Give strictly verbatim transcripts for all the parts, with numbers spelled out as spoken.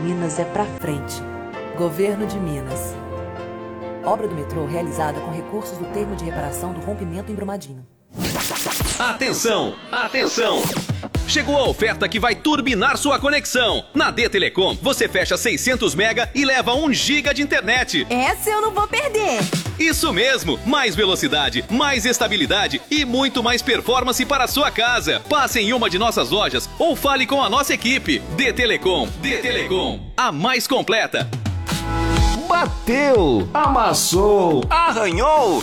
Minas é pra frente. Governo de Minas. Obra do metrô realizada com recursos do termo de reparação do rompimento em Brumadinho. Atenção, atenção! Chegou a oferta que vai turbinar sua conexão. Na D Telecom, você fecha seiscentos mega e leva um giga de internet. Essa eu não vou perder. Isso mesmo, mais velocidade, mais estabilidade e muito mais performance para a sua casa. Passe em uma de nossas lojas ou fale com a nossa equipe. D Telecom, D Telecom, a mais completa. Bateu, amassou, arranhou.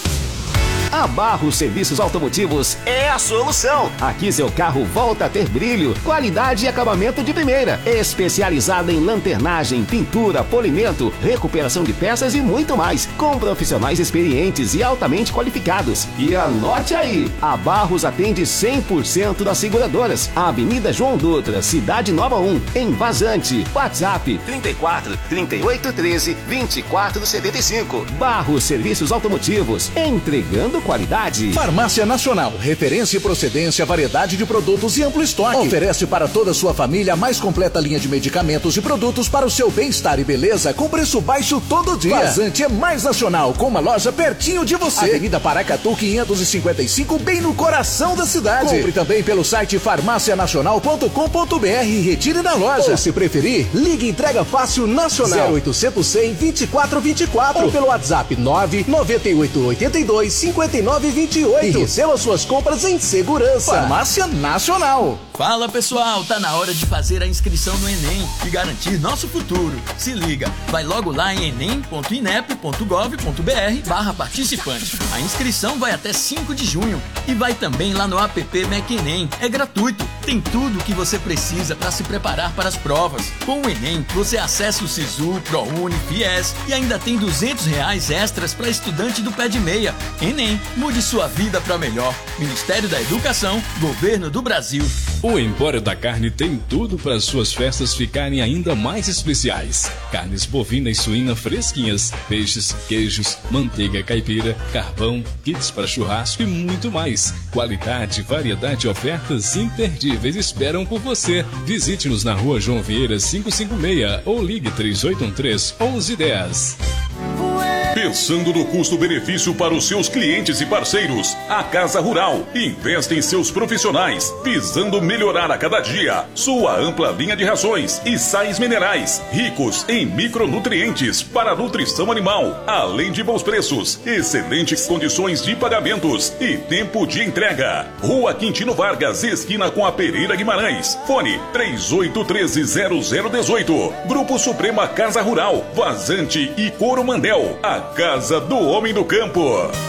A Barros Serviços Automotivos é a solução. Aqui seu carro volta a ter brilho, qualidade e acabamento de primeira. Especializada em lanternagem, pintura, polimento, recuperação de peças e muito mais. Com profissionais experientes e altamente qualificados. E anote aí, a Barros atende cem por cento das seguradoras. Avenida João Dutra, Cidade Nova um, em Vazante. WhatsApp trinta e quatro, trinta e oito, treze, vinte e quatro, setenta e cinco. Barros Serviços Automotivos, entregando qualidade. Farmácia Nacional, referência e procedência, variedade de produtos e amplo estoque. Oferece para toda a sua família a mais completa linha de medicamentos e produtos para o seu bem-estar e beleza com preço baixo todo dia. Vazante é mais nacional, com uma loja pertinho de você. Avenida Paracatu quinhentos e cinquenta e cinco, bem no coração da cidade. Compre também pelo site farmácia nacional ponto com ponto br e retire na loja. Ou se preferir, ligue Entrega Fácil Nacional zero oitocentos, cem, vinte e quatro vinte e quatro ou pelo WhatsApp nove nove oito oito dois, cinco nove vinte e oito e receba suas compras em segurança. Farmácia Nacional. Fala pessoal, tá na hora de fazer a inscrição no Enem e garantir nosso futuro. Se liga, vai logo lá em enem ponto inep ponto gov ponto br barra participante. A inscrição vai até cinco de junho e vai também lá no app MacEnem. É gratuito, tem tudo o que você precisa para se preparar para as provas. Com o Enem, você acessa o Sisu, ProUni, Fies e ainda tem duzentos reais extras para estudante do pé de meia. Enem, mude sua vida para melhor. Ministério da Educação, Governo do Brasil. O Empório da Carne tem tudo para suas festas ficarem ainda mais especiais. Carnes bovina e suína fresquinhas, peixes, queijos, manteiga caipira, carvão, kits para churrasco e muito mais. Qualidade, variedade e ofertas imperdíveis esperam por você. Visite-nos na Rua João Vieira quinhentos e cinquenta e seis ou ligue três oito um três, onze dez. Pensando no custo-benefício para os seus clientes e parceiros, a Casa Rural investe em seus profissionais, visando melhorar a cada dia sua ampla linha de rações e sais minerais, ricos em micronutrientes para a nutrição animal, além de bons preços, excelentes condições de pagamentos e tempo de entrega. Rua Quintino Vargas, esquina com a Pereira Guimarães. Fone três oito um três, zero zero um oito. Grupo Suprema Casa Rural, Vazante e Coromandel. A Casa do Homem do Campo.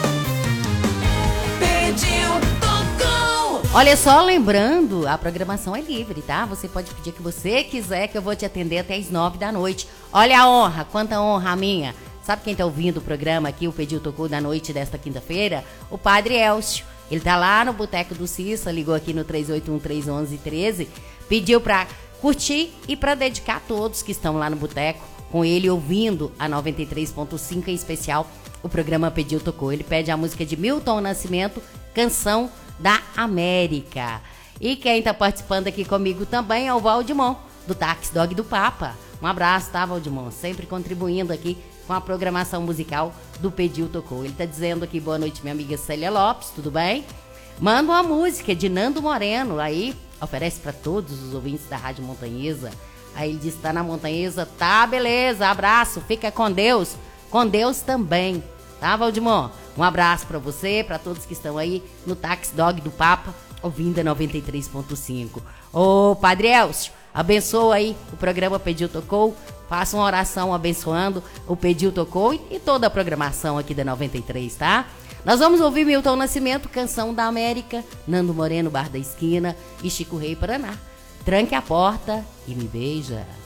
Pediu, tocou. Olha só, lembrando, a programação é livre, tá? Você pode pedir o que você quiser, que eu vou te atender até as nove da noite. Olha a honra, quanta honra a minha. Sabe quem tá ouvindo o programa aqui, o Pediu Tocou da noite desta quinta-feira? O Padre Elcio. Ele tá lá no Boteco do Cissa, ligou aqui no três oito um três, onze, treze, pediu pra curtir e pra dedicar a todos que estão lá no Boteco, com ele ouvindo a noventa e três ponto cinco, em especial o programa Pediu Tocou. Ele pede a música de Milton Nascimento, Canção da América. E quem tá participando aqui comigo também é o Valdimon, do Taxi Dog do Papa. Um abraço, tá, Valdimon? Sempre contribuindo aqui com a programação musical do Pediu Tocou. Ele tá dizendo aqui, boa noite, minha amiga Célia Lopes, tudo bem? Manda uma música de Nando Moreno, aí oferece para todos os ouvintes da Rádio Montanhesa. Aí ele disse, tá na Montanhesa, tá, beleza, abraço, fica com Deus, com Deus também, tá, Valdimon? Um abraço pra você, pra todos que estão aí no Taxi Dog do Papa, ouvindo a noventa e três ponto cinco. Ô, Padre Elcio, abençoa aí o programa Pediu Tocou, faça uma oração abençoando o Pediu Tocou e, e toda a programação aqui da noventa e três, tá? Nós vamos ouvir Milton Nascimento, Canção da América, Nando Moreno, Bar da Esquina e Chico Rei Paraná. Tranque a porta e me beija.